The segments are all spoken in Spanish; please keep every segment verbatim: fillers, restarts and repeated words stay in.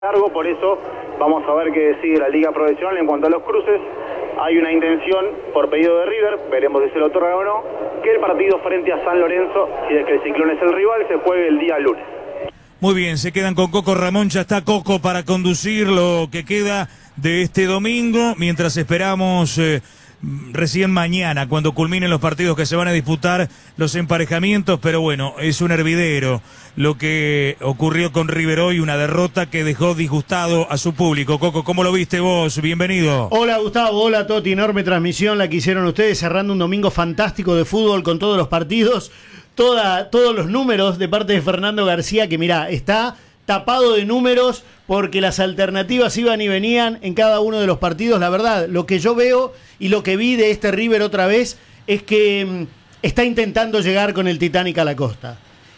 largo, por eso vamos a ver qué decide la Liga Profesional en cuanto a los cruces. Hay una intención por pedido de River, veremos si se lo otorga o no, que el partido frente a San Lorenzo, si es que el Ciclón es el rival, se juegue el día lunes. Muy bien, se quedan con Coco Ramón, ya está Coco para conducir lo que queda de este domingo, mientras esperamos eh, recién mañana, cuando culminen los partidos que se van a disputar, los emparejamientos, pero bueno, es un hervidero lo que ocurrió con River hoy, una derrota que dejó disgustado a su público. Coco, ¿cómo lo viste vos? Bienvenido. Hola Gustavo, hola Toti, enorme transmisión la que hicieron ustedes, cerrando un domingo fantástico de fútbol con todos los partidos, toda, todos los números de parte de Fernando García, que mirá, está tapado de números porque las alternativas iban y venían en cada uno de los partidos. La verdad, lo que yo veo y lo que vi de este River otra vez es que mmm, está intentando llegar con el Titanic a la costa.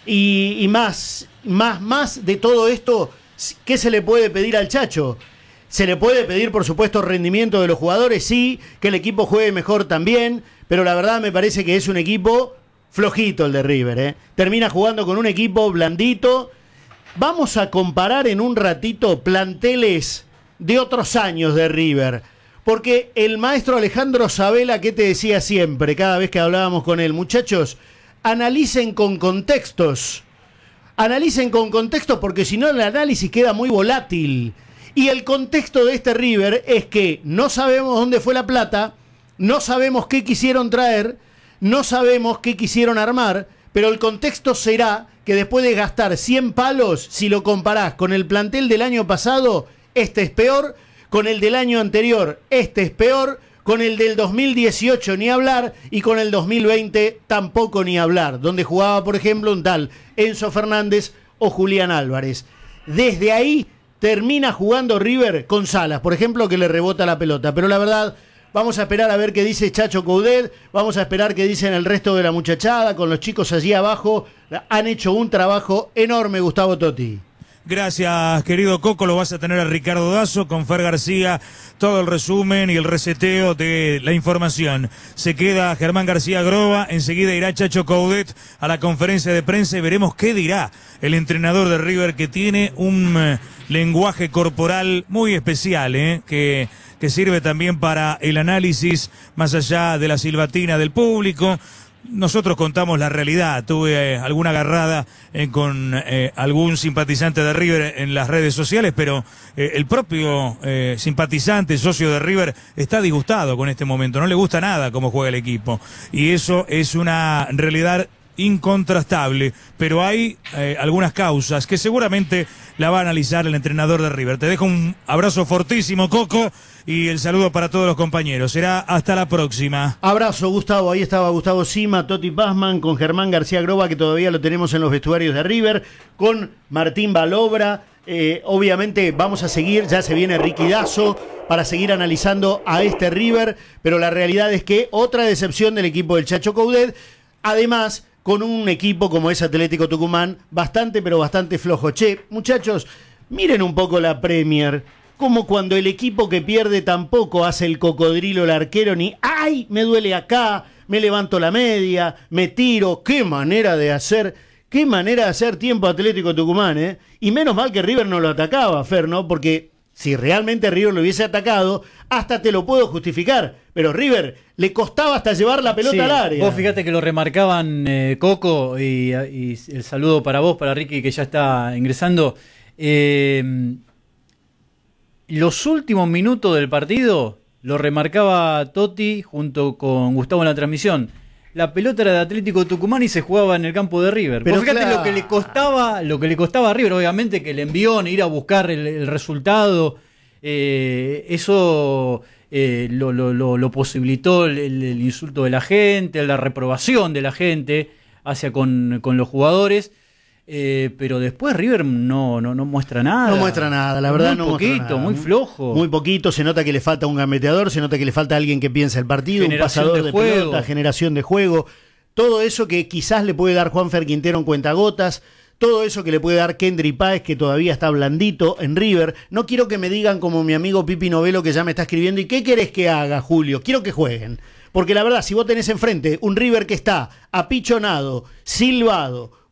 Y, y más, más, más de todo esto, ¿qué se le puede pedir al Chacho? Se le puede pedir, por supuesto, rendimiento de los jugadores, sí, que el equipo juegue mejor también, pero la verdad me parece que es un equipo flojito el de River, ¿eh? Termina jugando con un equipo blandito. Vamos a comparar en un ratito planteles de otros años de River, porque el maestro Alejandro Sabela, ¿qué te decía siempre cada vez que hablábamos con él? Muchachos, analicen con contextos, analicen con contextos porque si no el análisis queda muy volátil. Y el contexto de este River es que no sabemos dónde fue la plata, no sabemos qué quisieron traer, no sabemos qué quisieron armar, pero el contexto será que después de gastar cien palos, si lo comparás con el plantel del año pasado, este es peor, con el del año anterior, este es peor, con el del dos mil dieciocho ni hablar, y con el dos mil veinte tampoco ni hablar, donde jugaba, por ejemplo, un tal Enzo Fernández o Julián Álvarez. Desde ahí termina jugando River con Salas, por ejemplo, que le rebota la pelota, pero la verdad, vamos a esperar a ver qué dice Chacho Coudet, vamos a esperar qué dicen el resto de la muchachada, con los chicos allí abajo, han hecho un trabajo enorme, Gustavo Totti. Gracias, querido Coco, lo vas a tener a Ricardo Dazo, con Fer García, todo el resumen y el reseteo de la información. Se queda Germán García Groba, enseguida irá Chacho Coudet a la conferencia de prensa y veremos qué dirá el entrenador de River, que tiene un eh, lenguaje corporal muy especial, eh, que, que sirve también para el análisis más allá de la silbatina del público. Nosotros contamos la realidad. Tuve eh, alguna agarrada eh, con eh, algún simpatizante de River en las redes sociales, pero eh, el propio eh, simpatizante, socio de River, está disgustado con este momento. No le gusta nada cómo juega el equipo. Y eso es una realidad incontrastable, pero hay eh, algunas causas que seguramente la va a analizar el entrenador de River. Te dejo un abrazo fortísimo, Coco, y el saludo para todos los compañeros. Será hasta la próxima. Abrazo, Gustavo. Ahí estaba Gustavo Sima, Toti Pazman, con Germán García Groba, que todavía lo tenemos en los vestuarios de River, con Martín Balobra. Eh, obviamente vamos a seguir, ya se viene Ricky Dazo para seguir analizando a este River, pero la realidad es que otra decepción del equipo del Chacho Coudet, además con un equipo como es Atlético Tucumán, bastante pero bastante flojo. Che, muchachos, miren un poco la Premier, como cuando el equipo que pierde tampoco hace el cocodrilo el arquero, ni ¡ay! Me duele acá, me levanto la media, me tiro. Qué manera de hacer, qué manera de hacer tiempo Atlético Tucumán, ¿eh? Y menos mal que River no lo atacaba, Fer, ¿no? Porque si realmente River lo hubiese atacado, hasta te lo puedo justificar. Pero River le costaba hasta llevar la pelota, sí, al área. Vos fíjate que lo remarcaban eh, Coco, y, y el saludo para vos, para Ricky, que ya está ingresando. Eh, los últimos minutos del partido lo remarcaba Totti junto con Gustavo en la transmisión. La pelota era de Atlético Tucumán y se jugaba en el campo de River. Pero fíjate, claro, lo que le costaba, lo que le costaba a River, obviamente, que el envión, ir a buscar el, el resultado, eh, eso eh, lo, lo, lo, lo posibilitó el, el insulto de la gente, la reprobación de la gente hacia con, con los jugadores. Eh, pero después River no, no, no muestra nada. No muestra nada, la verdad. Muy no poquito, muestra nada. Muy flojo. Muy poquito, se nota que le falta un gambeteador, se nota que le falta alguien que piense el partido, generación un pasador de, de juego. pelota, generación de juego. Todo eso que quizás le puede dar Juanfer Quintero en cuentagotas, todo eso que le puede dar Kendry Páez, que todavía está blandito en River. No quiero que me digan como mi amigo Pipi Novelo, que ya me está escribiendo, ¿y qué querés que haga, Julio? Quiero que jueguen. Porque la verdad, si vos tenés enfrente un River que está apichonado, silbado,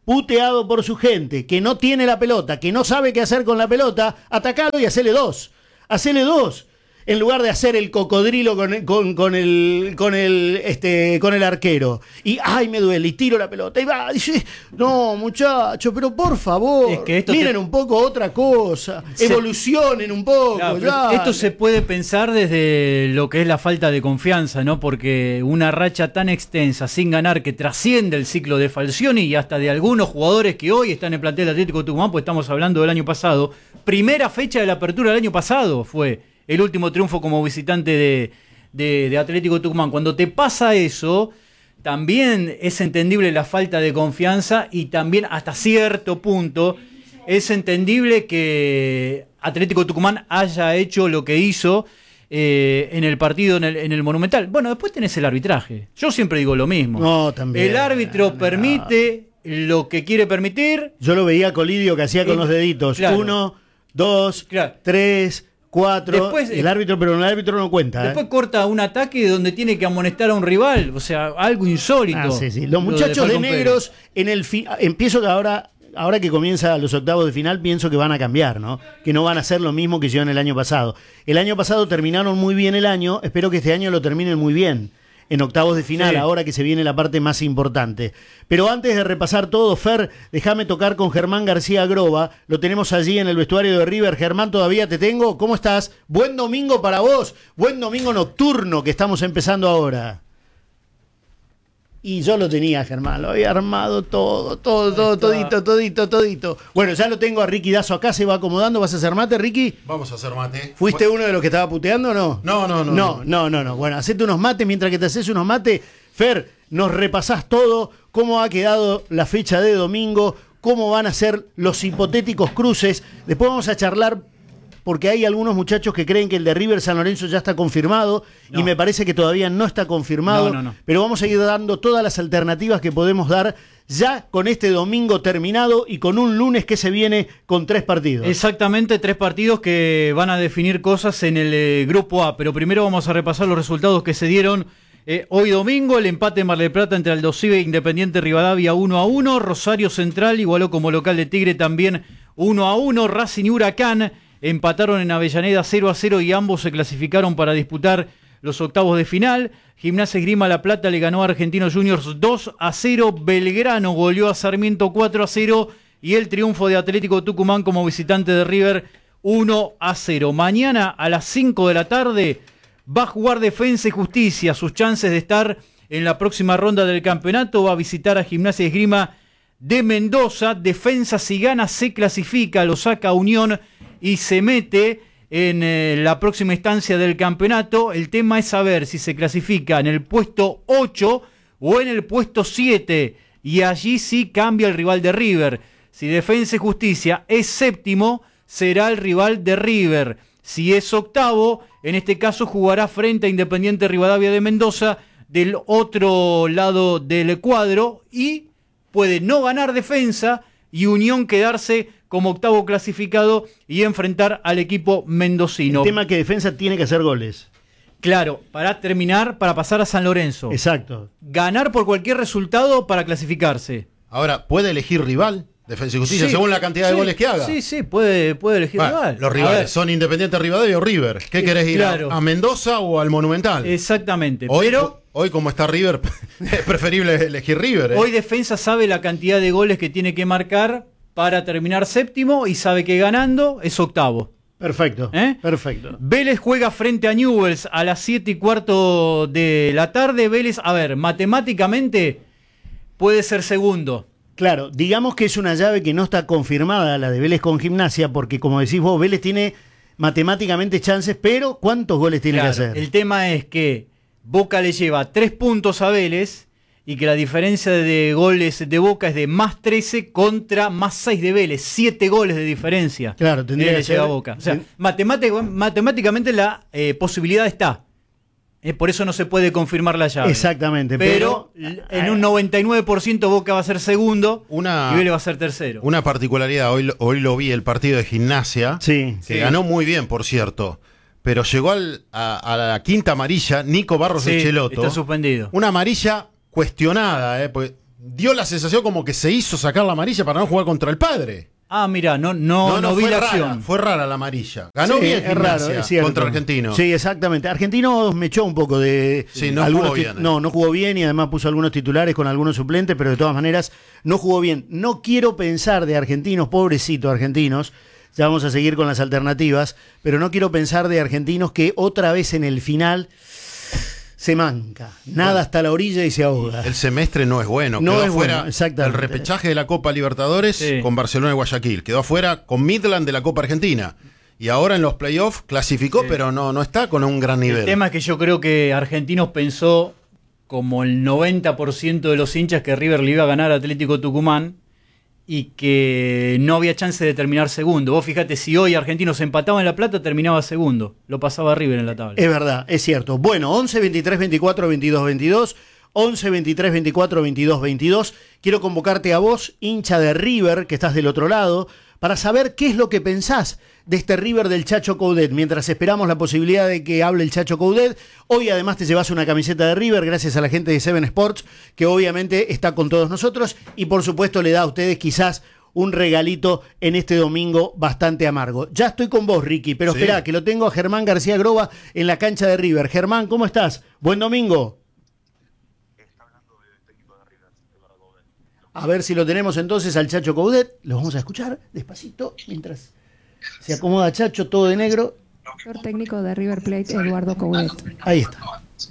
puteado por su gente, que no tiene la pelota, que no sabe qué hacer con la pelota, atacalo y hacele dos. Hacele dos. En lugar de hacer el cocodrilo con, con, con el con el este con el arquero. Y ay, me duele, y tiro la pelota. Y va, dice, no, muchacho, pero por favor, es que esto miren te... un poco otra cosa, se... evolucionen un poco. Claro, ya. Esto se puede pensar desde lo que es la falta de confianza, ¿no? Porque una racha tan extensa, sin ganar, que trasciende el ciclo de Falcioni y hasta de algunos jugadores que hoy están en el plantel Atlético Tucumán, pues estamos hablando del año pasado. Primera fecha de la apertura del año pasado fue el último triunfo como visitante de, de, de Atlético Tucumán. Cuando te pasa eso, también es entendible la falta de confianza y también hasta cierto punto es entendible que Atlético Tucumán haya hecho lo que hizo eh, en el partido en el, en el Monumental. Bueno, después tenés el arbitraje. Yo siempre digo lo mismo. No, también. El árbitro permite lo que quiere permitir. Yo lo veía a Colidio que hacía con los deditos. Claro. Uno, dos, claro. tres... Cuatro, después, el árbitro, pero el árbitro no cuenta. Después ¿eh? corta un ataque donde tiene que amonestar a un rival, o sea, algo insólito. Ah, sí, sí. Los muchachos de, de negros, en el fi- empiezo que ahora, ahora que comienza los octavos de final, pienso que van a cambiar, ¿no? Que no van a ser lo mismo que hicieron el año pasado. El año pasado terminaron muy bien el año, espero que este año lo terminen muy bien. En octavos de final, sí. Ahora que se viene la parte más importante. Pero antes de repasar todo, Fer, déjame tocar con Germán García Groba. Lo tenemos allí en el vestuario de River. Germán, todavía te tengo. ¿Cómo estás? Buen domingo para vos. Buen domingo nocturno que estamos empezando ahora. Y yo lo tenía, Germán, lo había armado todo, todo, todo, todito, todito, todito. Bueno, ya lo tengo a Ricky Dazo acá, se va acomodando. ¿Vas a hacer mate, Ricky? Vamos a hacer mate. ¿Fuiste uno de los que estaba puteando o no? No, no, no. No, no, no, no. Bueno, hacete unos mates. Mientras que te haces unos mates, Fer, nos repasás todo, cómo ha quedado la fecha de domingo, cómo van a ser los hipotéticos cruces. Después vamos a charlar, porque hay algunos muchachos que creen que el de River San Lorenzo ya está confirmado, no. Y me parece que todavía no está confirmado, no, no, no. Pero vamos a ir dando todas las alternativas que podemos dar ya con este domingo terminado y con un lunes que se viene con tres partidos. Exactamente, tres partidos que van a definir cosas en el eh, Grupo A, pero primero vamos a repasar los resultados que se dieron eh, hoy domingo. El empate en Mar del Plata entre Aldo Civi e Independiente Rivadavia uno a uno, Rosario Central igualó como local de Tigre también uno a uno, Racing y Huracán empataron en Avellaneda cero a cero y ambos se clasificaron para disputar los octavos de final. Gimnasia Esgrima La Plata le ganó a Argentinos Juniors dos a cero. Belgrano goleó a Sarmiento cuatro a cero. Y el triunfo de Atlético Tucumán como visitante de River uno a cero. Mañana a las cinco de la tarde va a jugar Defensa y Justicia. Sus chances de estar en la próxima ronda del campeonato. Va a visitar a Gimnasia Esgrima de Mendoza. Defensa, si gana, se clasifica, lo saca a Unión y se mete en eh, la próxima instancia del campeonato. El tema es saber si se clasifica en el puesto ocho o en el puesto siete, y allí sí cambia el rival de River. Si Defensa y Justicia es séptimo, será el rival de River. Si es octavo, en este caso jugará frente a Independiente Rivadavia de Mendoza del otro lado del cuadro, y puede no ganar Defensa y Unión quedarse como octavo clasificado y enfrentar al equipo mendocino. El tema es que Defensa tiene que hacer goles. Claro, para terminar, para pasar a San Lorenzo. Exacto. Ganar por cualquier resultado para clasificarse. Ahora, ¿puede elegir rival? Defensa y Justicia, Sí, según la cantidad sí, de goles que haga. Sí, sí, puede, puede elegir Bueno, rival. los A rivales ver, son Independiente Rivadavia o River. ¿Qué Eh, querés ir claro. a, a Mendoza o al Monumental? Exactamente. Hoy, pero hoy como está River, es preferible elegir River. ¿eh? hoy Defensa sabe la cantidad de goles que tiene que marcar para terminar séptimo y sabe que ganando es octavo. Perfecto, ¿Eh? perfecto. Vélez juega frente a Newell's a las siete y cuarto de la tarde. Vélez, a ver, matemáticamente puede ser segundo. Claro, digamos que es una llave que no está confirmada, la de Vélez con Gimnasia, porque como decís vos, Vélez tiene matemáticamente chances, pero ¿cuántos goles tiene Claro, que hacer? el tema es que Boca le lleva tres puntos a Vélez y que la diferencia de goles de Boca es de más trece contra más seis de Vélez. siete goles de diferencia. Claro, tendría le que lleva ser- a Boca. O sea, sí. matemática- matemáticamente la eh, posibilidad está. Eh, por eso no se puede confirmar la llave. Exactamente, Pero, pero- l- en un noventa y nueve por ciento Boca va a ser segundo Una- y Vélez va a ser tercero. Una particularidad, hoy, lo- hoy lo vi el partido de Gimnasia, Sí, que sí. ganó muy bien, por cierto, pero llegó al- a, a la quinta amarilla Nico Barros Sí, Echeloto. está suspendido. Una amarilla cuestionada, ¿eh? Porque dio la sensación como que se hizo sacar la amarilla para no jugar contra el Padre. Ah, mira, no, no, no, no vi fue la rara, acción. Fue rara la amarilla. Ganó Sí, bien es raro, Gimnasia es cierto. contra Argentinos. Sí, exactamente. Argentinos me echó un poco de... Sí, no algunos jugó ti- bien, eh. No, no jugó bien y además puso algunos titulares con algunos suplentes, pero de todas maneras no jugó bien. No quiero pensar de Argentinos, pobrecito Argentinos, ya vamos a seguir con las alternativas, pero no quiero pensar de Argentinos que otra vez en el final se manca. Nada Bueno, hasta la orilla y se ahoga. el semestre no es bueno. No Quedó es afuera bueno, exactamente. el repechaje de la Copa Libertadores Sí. con Barcelona y Guayaquil. Quedó afuera con Midland de la Copa Argentina. Y ahora en los playoffs clasificó, Sí. pero no, no está con un gran nivel. El tema es que yo creo que Argentinos pensó, como el noventa por ciento de los hinchas, que River le iba a ganar a Atlético Tucumán y que no había chance de terminar segundo. Vos fíjate, si hoy Argentinos empataba en La Plata, terminaba segundo. Lo pasaba River en la tabla. Es verdad, es cierto. Bueno, once, veintitrés, veinticuatro, veintidós, veintidós. once, veintitrés, veinticuatro, veintidós, veintidós. Quiero convocarte a vos, hincha de River, que estás del otro lado, para saber qué es lo que pensás de este River del Chacho Coudet. Mientras esperamos la posibilidad de que hable el Chacho Coudet, hoy además te llevas una camiseta de River gracias a la gente de Seven Sports, que obviamente está con todos nosotros y por supuesto le da a ustedes quizás un regalito en este domingo bastante amargo. Ya estoy con vos, Ricky, pero Sí. esperá, que lo tengo a Germán García Groba en la cancha de River. Germán, ¿cómo estás? Buen domingo. A ver si lo tenemos entonces al Chacho Coudet. Lo vamos a escuchar despacito mientras se acomoda Chacho, todo de negro. Director técnico de River Plate, Eduardo Coudet. Ahí está.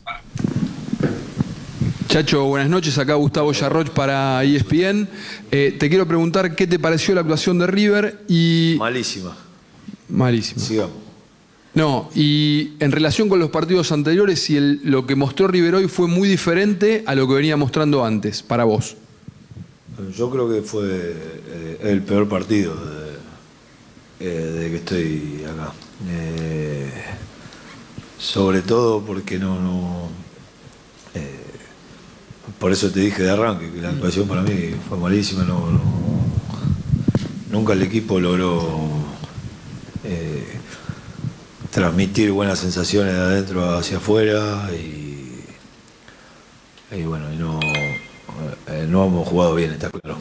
Chacho, buenas noches. Acá Gustavo Yarroch para E S P N. Eh, te quiero preguntar qué te pareció la actuación de River y... Malísima. Malísimo. Sigamos. No, y en relación con los partidos anteriores, si el- lo que mostró River hoy fue muy diferente a lo que venía mostrando antes, para vos. Yo creo que fue eh, el peor partido de, eh, de que estoy acá. Eh, sobre todo porque no... no eh, por eso te dije de arranque que la actuación para mí fue malísima. No, no- nunca el equipo logró eh, transmitir buenas sensaciones de adentro hacia afuera y, y bueno, y no... Eh, no hemos jugado bien, está claro.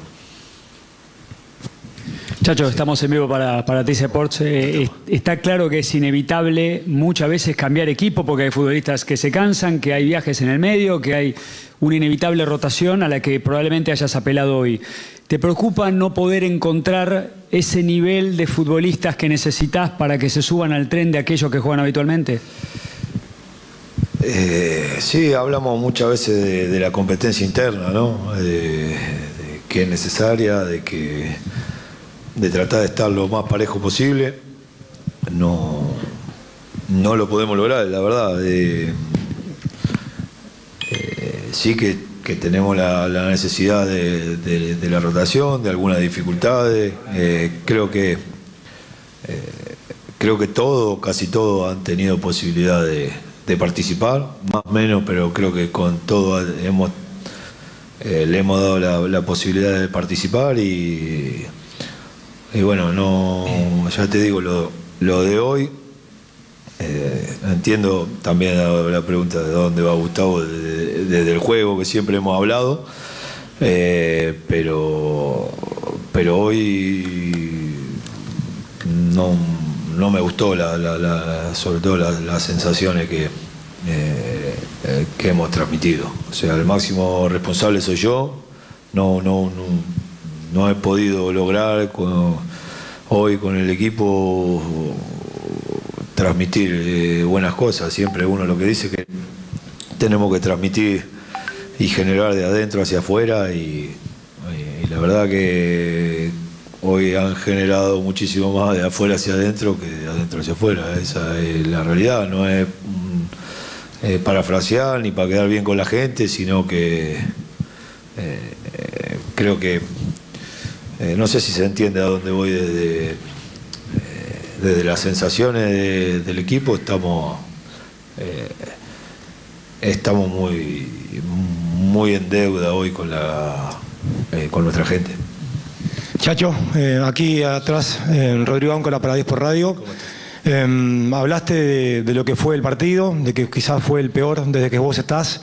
Chacho, estamos en vivo para, para T C Sports. Eh, es- está claro que es inevitable muchas veces cambiar equipo porque hay futbolistas que se cansan, que hay viajes en el medio, que hay una inevitable rotación a la que probablemente hayas apelado hoy. ¿Te preocupa no poder encontrar ese nivel de futbolistas que necesitas para que se suban al tren de aquellos que juegan habitualmente? Eh, sí, hablamos muchas veces de, de la competencia interna, ¿no? De, de que es necesaria, de que de tratar de estar lo más parejo posible. No, no lo podemos lograr, la verdad. Eh, eh, sí que, que tenemos la, la necesidad de, de- de la rotación, de algunas dificultades. Eh, creo que eh, creo que todo, casi todos han tenido posibilidad de de participar, más o menos, pero creo que con todo hemos, eh, le hemos dado la, la posibilidad de participar y, y bueno, no, ya te digo, lo, lo de hoy, eh, entiendo también la, la pregunta de dónde va Gustavo, desde de, de, el juego que siempre hemos hablado, eh, pero, pero hoy no... no me gustó la, la, la, sobre todo las la sensaciones que, eh, eh, que hemos transmitido. O sea, el máximo responsable soy yo. No, no, no, no he podido lograr con, hoy con el equipo transmitir eh, buenas cosas. Siempre uno lo que dice que tenemos que transmitir y generar de adentro hacia afuera y, y la verdad que hoy han generado muchísimo más de afuera hacia adentro que de adentro hacia afuera. Esa es la realidad. No es mm, eh, parafrasear ni para quedar bien con la gente, sino que eh, eh, creo que eh, no sé si se entiende a dónde voy desde, eh, desde las sensaciones de, del equipo. Estamos eh, estamos muy muy en deuda hoy con la eh, con nuestra gente. Chacho, eh, aquí atrás, en Rodrigo Áncora para diez por Radio. Eh, hablaste de, de lo que fue el partido, de que quizás fue el peor desde que vos estás.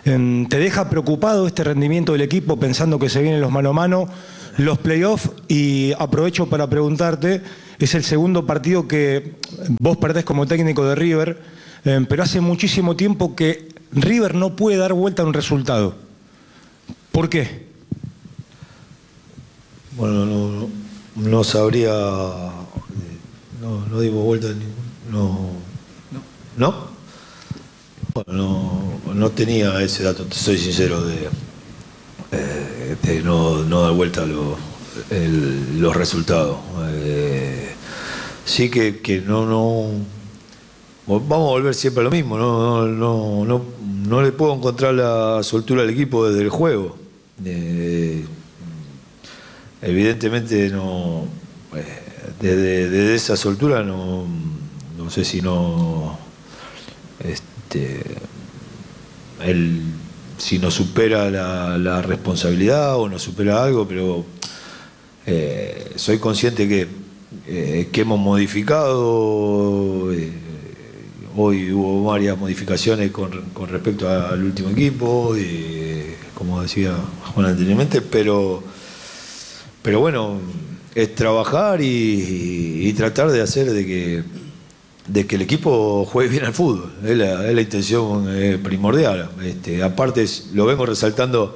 Eh, ¿Te deja preocupado este rendimiento del equipo pensando que se vienen los mano a mano, los playoffs? Y aprovecho para preguntarte, es el segundo partido que vos perdés como técnico de River, eh, pero hace muchísimo tiempo que River no puede dar vuelta a un resultado. ¿Por qué? Bueno, no, no, no sabría, no, no dimos vuelta a ningún, no, no, bueno, no, no tenía ese dato, te soy sincero, de, eh, de no, no dar vuelta a lo, el, los resultados. Eh, sí que, que no, no, vamos a volver siempre a lo mismo, no, no, no, no, no le puedo encontrar la soltura al equipo desde el juego. Eh, Evidentemente no, eh, desde, desde esa soltura no, no sé si no, este, él, si nos supera la, la responsabilidad o nos supera algo, pero eh, soy consciente que, eh, que hemos modificado, eh, hoy hubo varias modificaciones con, con respecto al último equipo, y, como decía Juan anteriormente, pero Pero bueno, es trabajar y, y tratar de hacer de que, de que el equipo juegue bien al fútbol. Es la, es la intención eh, primordial. Este, aparte, lo vengo resaltando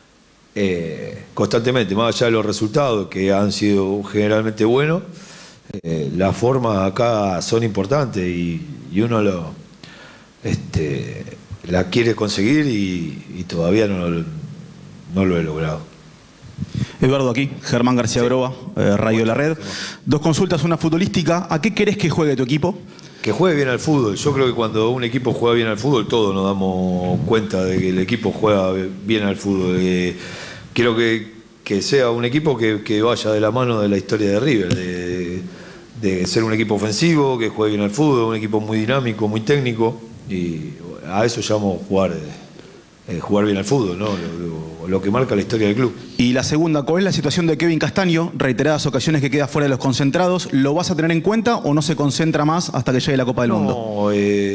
eh, constantemente, más allá de los resultados que han sido generalmente buenos, eh, las formas acá son importantes y, y uno lo, este, la quiere conseguir y, y todavía no, no lo he logrado. Eduardo, aquí, Germán García Groba, eh, Radio La Red. Dos consultas, una futbolística. ¿A qué querés que juegue tu equipo? Que juegue bien al fútbol. Yo creo que cuando un equipo juega bien al fútbol, todos nos damos cuenta de que el equipo juega bien al fútbol. Eh, quiero que, que sea un equipo que, que vaya de la mano de la historia de River, de, de ser un equipo ofensivo, que juegue bien al fútbol, un equipo muy dinámico, muy técnico. Y a eso llamamos jugar, eh, jugar bien al fútbol, ¿no? Lo, lo que marca la historia del club. Y la segunda, ¿cuál es la situación de Kevin Castaño? Reiteradas ocasiones que queda fuera de los concentrados. ¿Lo vas a tener en cuenta o no se concentra más hasta que llegue la Copa del no, Mundo? No,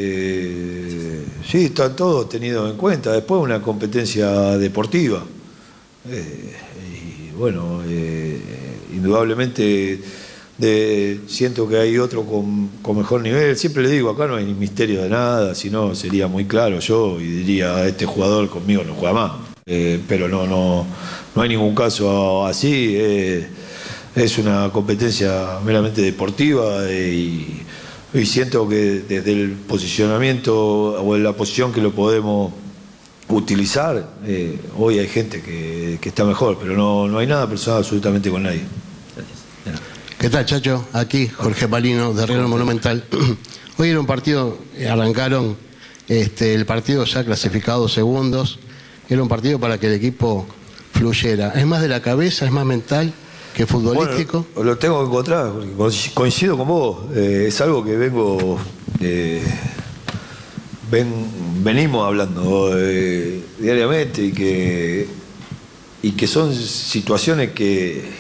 eh, sí, está todo tenido en cuenta. Después una competencia deportiva. Eh, y bueno, eh, indudablemente de, siento que hay otro con, con mejor nivel. Siempre le digo, acá no hay ni misterio de nada, si no sería muy claro yo y diría, este jugador conmigo no juega más. Eh, pero no, no, no hay ningún caso así, eh, es una competencia meramente deportiva eh, y, y siento que desde el posicionamiento o en la posición que lo podemos utilizar, eh, hoy hay gente que, que está mejor, pero no, no hay nada personal absolutamente con nadie. Gracias. ¿Qué tal, Chacho? Aquí Jorge Palino de Real Monumental. Hoy era un partido, arrancaron este, el partido ya clasificado segundos. Era un partido para que el equipo fluyera. ¿Es más de la cabeza, es más mental que futbolístico? Bueno, lo tengo que encontrar, porque coincido con vos. Eh, es algo que vengo, eh, ven, venimos hablando eh, diariamente y que, y que son situaciones que, eh,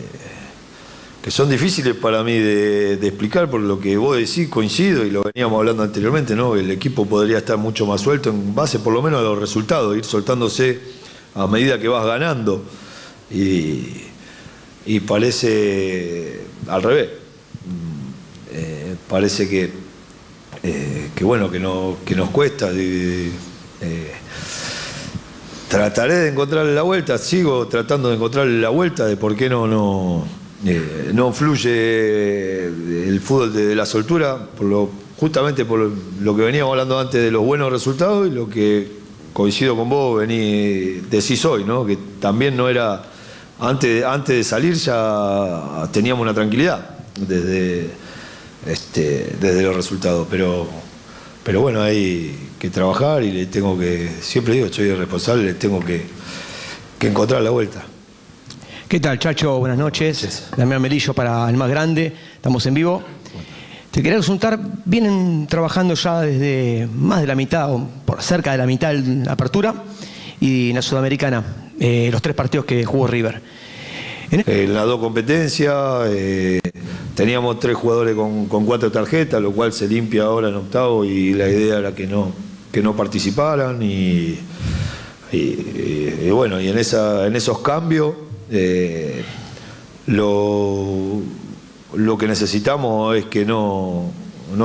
que son difíciles para mí de, de explicar, por lo que vos decís, coincido y lo veníamos hablando anteriormente, ¿no? El equipo podría estar mucho más suelto en base por lo menos a los resultados, ir soltándose a medida que vas ganando y, y parece al revés. Eh, parece que, eh, que bueno, que, no, que nos cuesta. Eh, eh, trataré de encontrarle la vuelta, sigo tratando de encontrarle la vuelta de por qué no... no Eh, no fluye el fútbol de la soltura, por lo, justamente por lo que veníamos hablando antes de los buenos resultados y lo que coincido con vos, vení, decís hoy, ¿no? Que también no era, antes, antes de salir ya teníamos una tranquilidad desde, este, desde los resultados, pero, pero bueno, hay que trabajar y le tengo que, siempre digo, soy el responsable, le tengo que, que encontrar la vuelta. ¿Qué tal, Chacho? Buenas noches. Damián Melillo para El Más Grande. Estamos en vivo. Te quería consultar, vienen trabajando ya desde más de la mitad, o por cerca de la mitad de la apertura, y en la Sudamericana, eh, los tres partidos que jugó River. En, en las dos competencias, eh, teníamos tres jugadores con, con cuatro tarjetas, lo cual se limpia ahora en octavo y la idea era que no, que no participaran y... y, y, y bueno, y en, esa, en esos cambios eh, lo, lo que necesitamos es que no